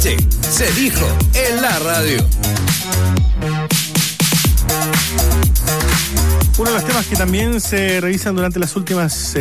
Sí, se dijo en la radio. Uno de los temas que también se revisan durante las últimas,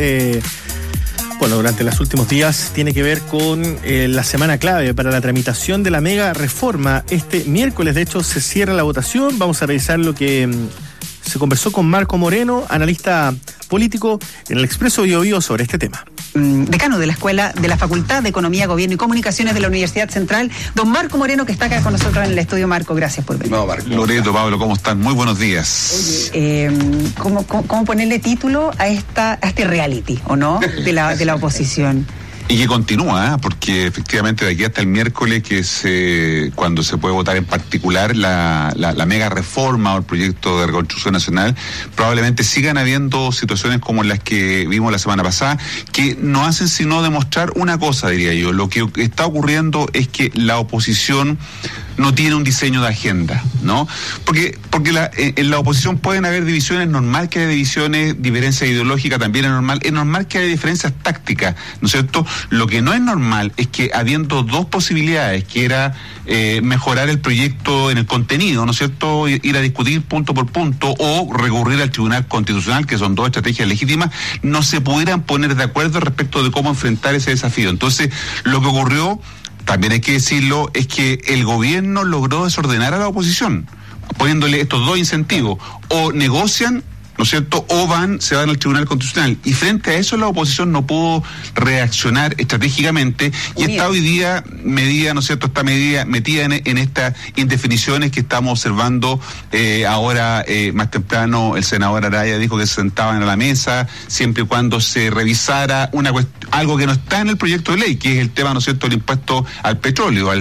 durante los últimos días tiene que ver con la semana clave para la tramitación de la mega reforma. Este miércoles, de hecho, se cierra la votación. Vamos a revisar lo que se conversó con Marco Moreno, analista político en el Expreso Biobío sobre este tema. Decano de la Escuela de la Facultad de Economía, Gobierno y Comunicaciones de la Universidad Central, don Marco Moreno, que está acá con nosotros en el estudio. Marco, gracias por venir. No, Marco. Loreto, Pablo, ¿cómo están? Muy buenos días. Oye, ¿cómo ponerle título a este reality, o no, de la oposición? Y que continúa, porque efectivamente de aquí hasta el miércoles, que es cuando se puede votar en particular la mega reforma o el proyecto de reconstrucción nacional, probablemente sigan habiendo situaciones como las que vimos la semana pasada, que no hacen sino demostrar una cosa, diría yo. Lo que está ocurriendo es que la oposición no tiene un diseño de agenda, ¿no? Porque en la oposición pueden haber divisiones, es normal que haya divisiones, diferencias ideológicas también es normal que haya diferencias tácticas, ¿no es cierto? Lo que no es normal es que habiendo dos posibilidades, que era mejorar el proyecto en el contenido, ¿no es cierto?, ir a discutir punto por punto o recurrir al Tribunal Constitucional, que son dos estrategias legítimas, no se pudieran poner de acuerdo respecto de cómo enfrentar ese desafío. Entonces, lo que ocurrió, también hay que decirlo, es que el gobierno logró desordenar a la oposición, poniéndole estos dos incentivos: o negocian, ¿no es cierto?, o se van al Tribunal Constitucional. Y frente a eso la oposición no pudo reaccionar estratégicamente y está hoy día medida, ¿no es cierto?, está metida en estas indefiniciones que estamos observando. Ahora, más temprano, el senador Araya dijo que se sentaban a la mesa siempre y cuando se revisara algo que no está en el proyecto de ley, que es el tema, ¿no es cierto?, del impuesto al petróleo, a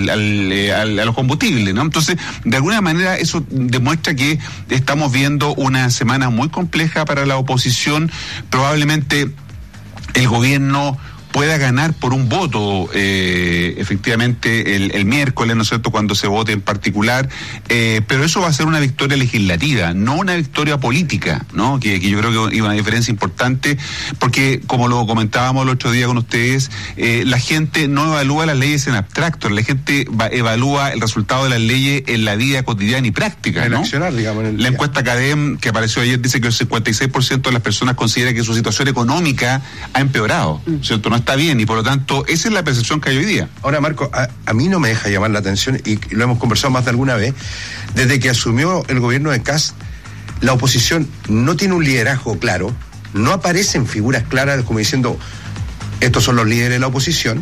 los combustibles, ¿no? Entonces, de alguna manera eso demuestra que estamos viendo una semana muy compleja para la oposición. Probablemente el gobierno pueda ganar por un voto, efectivamente, el miércoles, ¿no es cierto?, cuando se vote en particular, pero eso va a ser una victoria legislativa, no una victoria política, ¿no? Que yo creo que hay una diferencia importante, porque, como lo comentábamos el otro día con ustedes, la gente no evalúa las leyes en abstracto, la gente evalúa el resultado de las leyes en la vida cotidiana y práctica, ¿no? En accionar, digamos, en el la día. Encuesta CADEM, que apareció ayer, dice que el 56% de las personas considera que su situación económica ha empeorado, ¿cierto? No está bien, y por lo tanto esa es la percepción que hay hoy día. Ahora, Marco, a mí no me deja llamar la atención, y lo hemos conversado más de alguna vez, desde que asumió el gobierno de Kast, la oposición no tiene un liderazgo claro, no aparecen figuras claras como diciendo estos son los líderes de la oposición,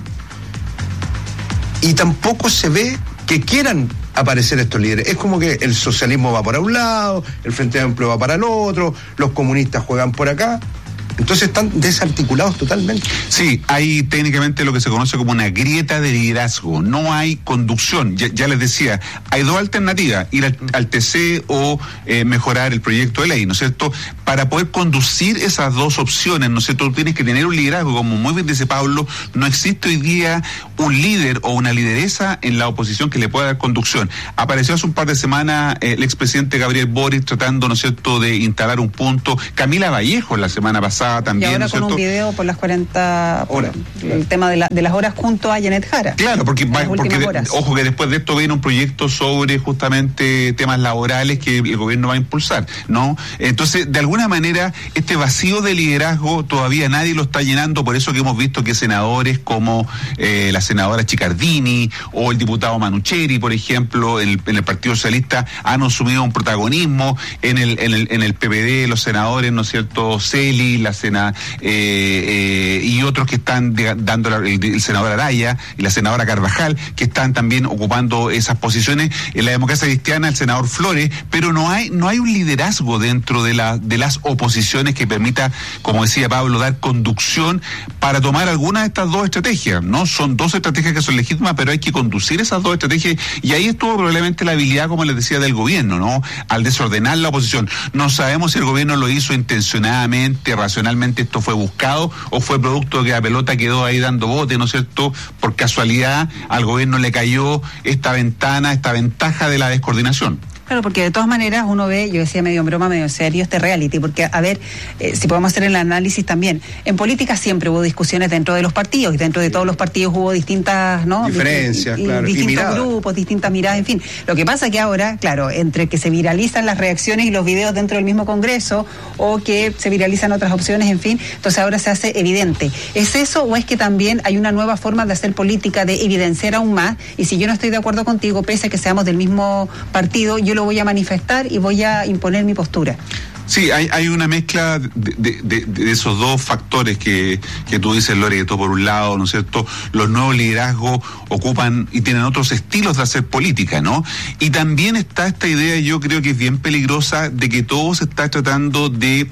y tampoco se ve que quieran aparecer estos líderes. Es como que el socialismo va para un lado, el Frente Amplio va para el otro, los comunistas juegan por acá. Entonces están desarticulados totalmente. Sí, hay técnicamente lo que se conoce como una grieta de liderazgo. No hay conducción. Ya les decía, hay dos alternativas: ir al TC o mejorar el proyecto de ley, ¿no es cierto? Para poder conducir esas dos opciones, ¿no es cierto?, tú tienes que tener un liderazgo. Como muy bien dice Pablo, no existe hoy día un líder o una lideresa en la oposición que le pueda dar conducción. Apareció hace un par de semanas el expresidente Gabriel Boric tratando, ¿no es cierto?, de instalar un punto. Camila Vallejo la semana pasada también, y ahora ¿no es cierto?, con un video por las 40 horas, el tema de las horas junto a Janet Jara. Claro, porque ojo que después de esto viene un proyecto sobre justamente temas laborales que el gobierno va a impulsar, ¿no? Entonces, de alguna manera, este vacío de liderazgo todavía nadie lo está llenando. Por eso que hemos visto que senadores como la senadora Chicardini o el diputado Manucheri, por ejemplo, en el Partido Socialista, han asumido un protagonismo. En el PPD, los senadores, ¿no es cierto?, Celi, y otros que están dando el senador Araya y la senadora Carvajal, que están también ocupando esas posiciones. En la Democracia Cristiana, el senador Flores, pero no hay un liderazgo dentro de las oposiciones que permita, como decía Pablo, dar conducción para tomar alguna de estas dos estrategias, ¿no? Son dos estrategias que son legítimas, pero hay que conducir esas dos estrategias, y ahí estuvo probablemente la habilidad, como les decía, del gobierno, ¿no?, al desordenar la oposición. No sabemos si el gobierno lo hizo intencionadamente, racionalmente, esto fue buscado, o fue producto de que la pelota quedó ahí dando bote, ¿no es cierto? Por casualidad al gobierno le cayó esta ventaja de la descoordinación. Claro, porque de todas maneras uno ve, yo decía medio en broma, medio en serio, este reality, porque a ver, si podemos hacer el análisis también, en política siempre hubo discusiones dentro de los partidos, y dentro de todos los partidos hubo distintas, ¿no? Diferencias, claro, distintos grupos, distintas miradas, en fin. Lo que pasa que ahora, claro, entre que se viralizan las reacciones y los videos dentro del mismo Congreso, o que se viralizan otras opciones, en fin, entonces ahora se hace evidente. ¿Es eso o es que también hay una nueva forma de hacer política, de evidenciar aún más? Y si yo no estoy de acuerdo contigo, pese a que seamos del mismo partido, yo lo voy a manifestar y voy a imponer mi postura. Sí, hay una mezcla de esos dos factores que tú dices, Loreto. Por un lado, ¿no es cierto?, los nuevos liderazgos ocupan y tienen otros estilos de hacer política, ¿no? Y también está esta idea, yo creo que es bien peligrosa, de que todo se está tratando de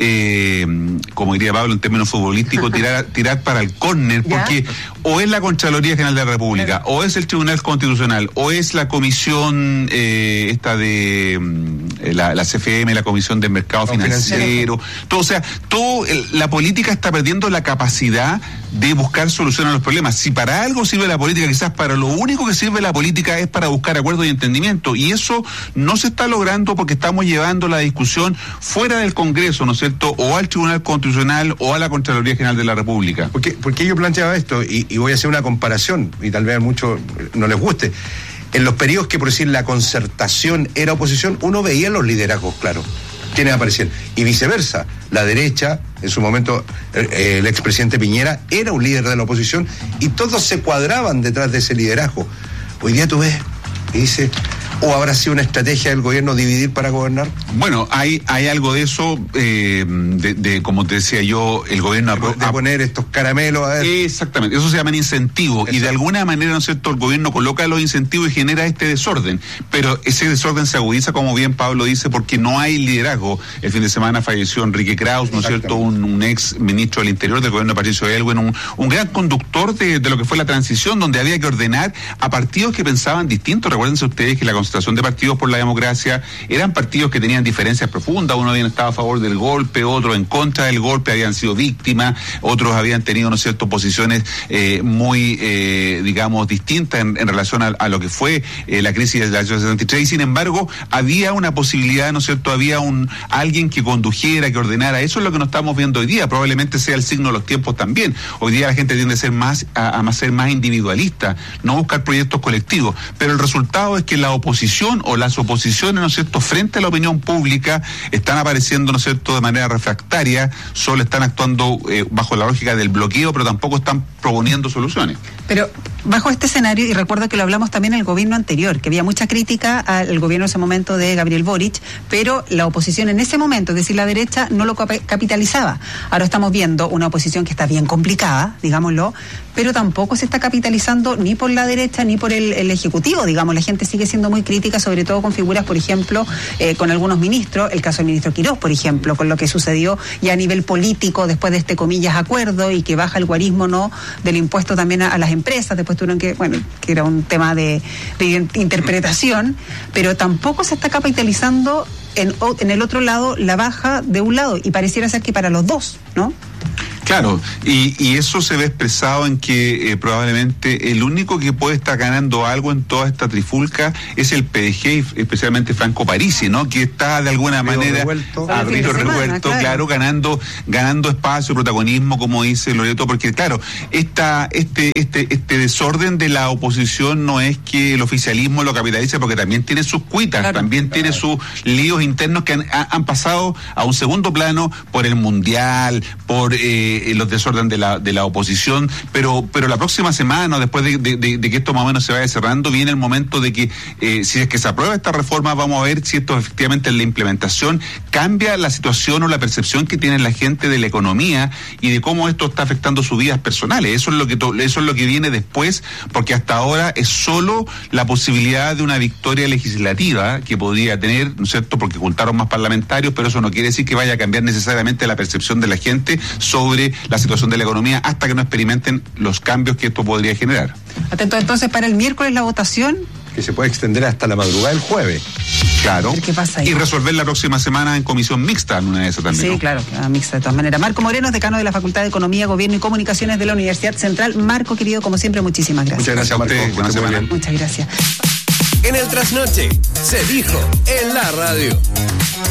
como diría Pablo en términos futbolísticos, tirar para el córner, porque o es la Contraloría General de la República, o es el Tribunal Constitucional, o es la comisión esta de la CFM, la Comisión de Mercado Financiero, todo, o sea, la política está perdiendo la capacidad de buscar soluciones a los problemas. Si para algo sirve la política, quizás para lo único que sirve la política es para buscar acuerdos y entendimiento, y eso no se está logrando porque estamos llevando la discusión fuera del Congreso, ¿no es cierto?, o al Tribunal Constitucional o a la Contraloría General de la República. Porque yo planteaba esto, y voy a hacer una comparación, y tal vez a muchos no les guste. En los periodos que, por decir, la concertación era oposición, uno veía los liderazgos claros, quienes aparecían, y viceversa. La derecha, en su momento, el expresidente Piñera era un líder de la oposición, y todos se cuadraban detrás de ese liderazgo. Hoy día tú ves y dices, ¿o habrá sido una estrategia del gobierno dividir para gobernar? Bueno, hay algo de eso, como te decía yo, el gobierno... De poner estos caramelos a ver. Exactamente, eso se llaman incentivos. Exacto. Y de alguna manera, ¿no es cierto?, el gobierno coloca los incentivos y genera este desorden. Pero ese desorden se agudiza, como bien Pablo dice, porque no hay liderazgo. El fin de semana falleció Enrique Kraus, ¿no es cierto?, un ex ministro del Interior del gobierno de Patricio Aylwin, un gran conductor de lo que fue la transición, donde había que ordenar a partidos que pensaban distinto. Recuérdense ustedes que la Concentración de Partidos por la Democracia eran partidos que tenían diferencias profundas. Uno había estado a favor del golpe, otro en contra del golpe, habían sido víctimas, otros habían tenido, ¿no es cierto?, posiciones muy, digamos, distintas en relación a lo que fue la crisis de la 73, y sin embargo había una posibilidad, ¿no es cierto?, había alguien que condujera, que ordenara. Eso es lo que nos estamos viendo hoy día. Probablemente sea el signo de los tiempos también. Hoy día la gente tiende a ser ser más individualista, no buscar proyectos colectivos, pero el resultado es que la oposición o las oposiciones, ¿no es cierto?, frente a la opinión pública están apareciendo, ¿no es cierto?, de manera refractaria, solo están actuando bajo la lógica del bloqueo, pero tampoco están proponiendo soluciones. Pero bajo este escenario, y recuerdo que lo hablamos también en el gobierno anterior, que había mucha crítica al gobierno en ese momento de Gabriel Boric, pero la oposición en ese momento, es decir, la derecha, no lo capitalizaba. Ahora estamos viendo una oposición que está bien complicada, digámoslo, pero tampoco se está capitalizando ni por la derecha ni por el Ejecutivo, digamos. La gente sigue siendo muy crítica, sobre todo con figuras, por ejemplo, con algunos ministros, el caso del ministro Quirós, por ejemplo, con lo que sucedió ya a nivel político después de este, comillas, acuerdo, y que baja el guarismo, ¿no?, del impuesto también a las empresas. Después tuvieron que era un tema de interpretación, pero tampoco se está capitalizando en el otro lado la baja de un lado, y pareciera ser que para los dos, ¿no? Claro, y eso se ve expresado en que probablemente el único que puede estar ganando algo en toda esta trifulca es el PDG, especialmente Franco Parisi, ¿no?, que está de alguna manera a río revuelto, claro, ganando espacio, protagonismo, como dice Loreto, porque claro, este desorden de la oposición no es que el oficialismo lo capitalice, porque también tiene sus cuitas, claro, también tiene sus líos internos que han pasado a un segundo plano por el Mundial, por los desorden de la oposición, pero la próxima semana, después de que esto más o menos se vaya cerrando, viene el momento de que si es que se aprueba esta reforma, vamos a ver si esto efectivamente en la implementación cambia la situación o la percepción que tiene la gente de la economía y de cómo esto está afectando sus vidas personales. Eso es lo que viene después, porque hasta ahora es solo la posibilidad de una victoria legislativa que podría tener, ¿no es cierto?, porque juntaron más parlamentarios, pero eso no quiere decir que vaya a cambiar necesariamente la percepción de la gente sobre la situación de la economía hasta que no experimenten los cambios que esto podría generar. Atento entonces para el miércoles la votación, que se puede extender hasta la madrugada del jueves. Claro. ¿Qué pasa ahí? Y resolver la próxima semana en comisión mixta, en una de esas también. Sí, ¿no? claro, mixta de todas maneras. Marco Moreno, decano de la Facultad de Economía, Gobierno y Comunicaciones de la Universidad Central. Marco, querido, como siempre, muchísimas gracias. Muchas gracias, Marco. Buena semana. Muchas gracias. en el trasnoche. Se dijo en la radio.